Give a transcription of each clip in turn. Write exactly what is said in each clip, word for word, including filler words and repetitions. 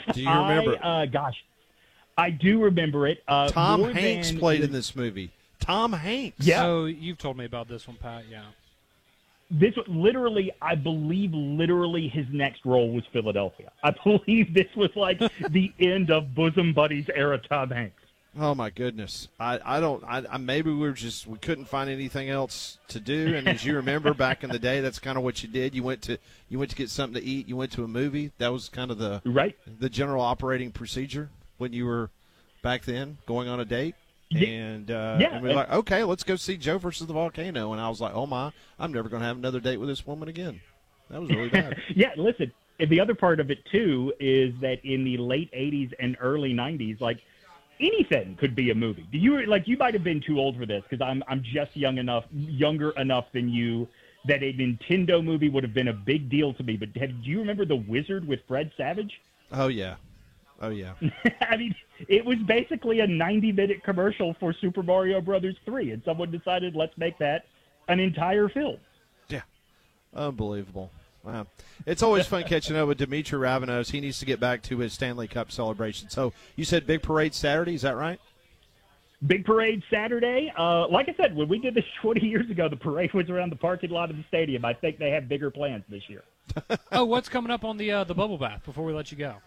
Do you remember? I, uh, gosh, I do remember it. Uh, Tom more Hanks than played the, in this movie. Tom Hanks. Yeah. Oh, you've told me about this one, Pat. Yeah. This literally, I believe, literally his next role was Philadelphia. I believe this was like the end of Bosom Buddies era Tom Hanks. Oh my goodness! I, I don't. I, I maybe we were just we couldn't find anything else to do. And as you remember, back in the day, that's kind of what you did. You went to you went to get something to eat. You went to a movie. That was kind of the right the general operating procedure when you were back then going on a date. And, uh, yeah, and we were like, okay, let's go see Joe versus the Volcano. And I was like, oh, my, I'm never going to have another date with this woman again. That was really bad. Yeah, listen, and the other part of it, too, is that in the late eighties and early nineties, like, anything could be a movie. Do you like you might have been too old for this because I'm I'm just young enough, younger enough than you that a Nintendo movie would have been a big deal to me. But have, do you remember The Wizard with Fred Savage? Oh, yeah. Oh, yeah. I mean, it was basically a ninety-minute commercial for Super Mario Brothers three, and someone decided, let's make that an entire film. Yeah. Unbelievable. Wow. It's always fun catching up with Dimitri Ravanos. He needs to get back to his Stanley Cup celebration. So you said big parade Saturday, is that right? Big parade Saturday. Uh, like I said, when we did this twenty years ago, the parade was around the parking lot of the stadium. I think they have bigger plans this year. Oh, what's coming up on the uh, the bubble bath before we let you go?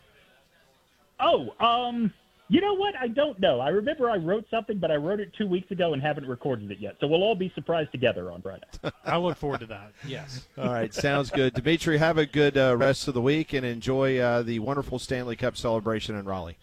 Oh, um, you know what? I don't know. I remember I wrote something, but I wrote it two weeks ago and haven't recorded it yet. So we'll all be surprised together on Friday. I look forward to that. Yes. All right. Sounds good. Dimitri, have a good uh, rest of the week and enjoy uh, the wonderful Stanley Cup celebration in Raleigh.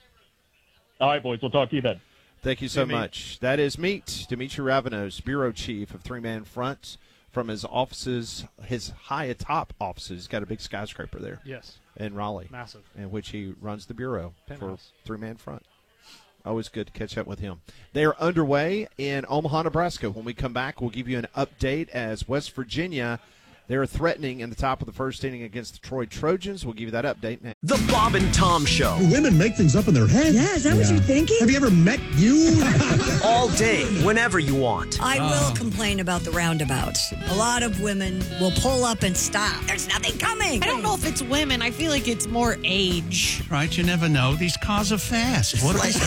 All right, boys. We'll talk to you then. Thank you so Hey, much. That is Meet Dimitri Ravanos, Bureau Chief of Three Man Front, from his offices, his high atop offices. He's got a big skyscraper there. Yes. In Raleigh. Massive. In which he runs the bureau Penthouse. for Three Man Front. Always good to catch up with him. They are underway in Omaha, Nebraska. When we come back, we'll give you an update as West Virginia, they're threatening in the top of the first inning against the Troy Trojans. We'll give you that update next. The Bob and Tom Show. Women make things up in their head. Yeah, is that what you're thinking? Have you ever met you? All day, whenever you want. I will complain about the roundabouts. A lot of women will pull up and stop. There's nothing coming. I don't know if it's women. I feel like it's more age. Right, you never know. These cars are fast. What They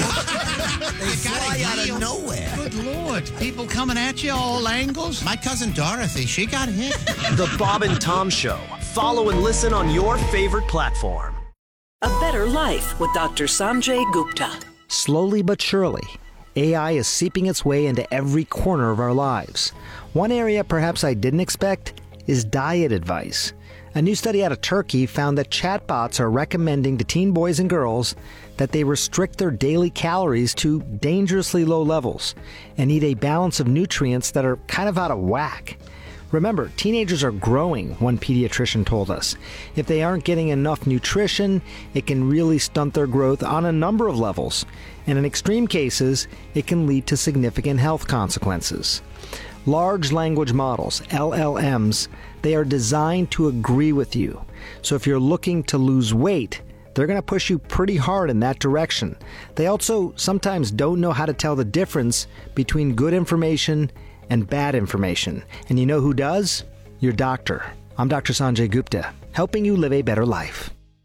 You fly gotta out heal. of nowhere. Good Lord. People coming at you all angles. My cousin Dorothy, she got hit. The Bob and Tom Show. Follow and listen on your favorite platform. A Better Life with Doctor Sanjay Gupta. Slowly but surely, A I is seeping its way into every corner of our lives. One area perhaps I didn't expect is diet advice. A new study out of Turkey found that chatbots are recommending to teen boys and girls that they restrict their daily calories to dangerously low levels and eat a balance of nutrients that are kind of out of whack. Remember, teenagers are growing, one pediatrician told us. If they aren't getting enough nutrition, it can really stunt their growth on a number of levels. And in extreme cases, it can lead to significant health consequences. Large language models, L L Ms, they are designed to agree with you. So if you're looking to lose weight, they're going to push you pretty hard in that direction. They also sometimes don't know how to tell the difference between good information and bad information. And you know who does? Your doctor. I'm Doctor Sanjay Gupta, helping you live a better life.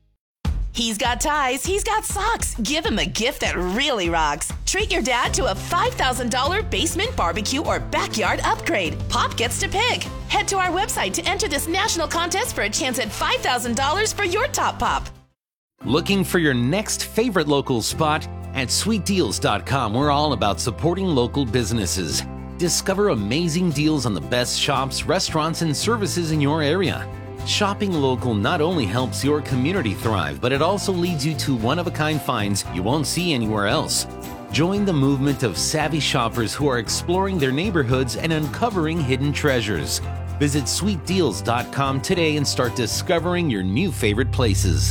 He's got ties, he's got socks. Give him a gift that really rocks. Treat your dad to a five thousand dollars basement barbecue or backyard upgrade. Pop gets to pick. Head to our website to enter this national contest for a chance at five thousand dollars for your top pop. Looking for your next favorite local spot? At sweet deals dot com, we're all about supporting local businesses. Discover amazing deals on the best shops, restaurants, and services in your area. Shopping local not only helps your community thrive, but it also leads you to one-of-a-kind finds you won't see anywhere else. Join the movement of savvy shoppers who are exploring their neighborhoods and uncovering hidden treasures. Visit sweet deals dot com today and start discovering your new favorite places.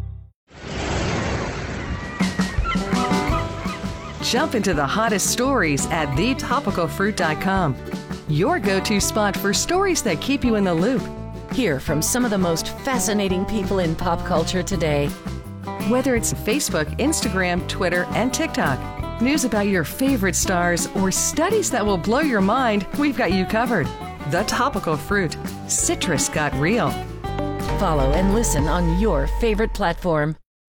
Jump into the hottest stories at the topical fruit dot com. Your go-to spot for stories that keep you in the loop. Hear from some of the most fascinating people in pop culture today. Whether it's Facebook, Instagram, Twitter, and TikTok, news about your favorite stars, or studies that will blow your mind, we've got you covered. The Topical Fruit. Citrus got real. Follow and listen on your favorite platform.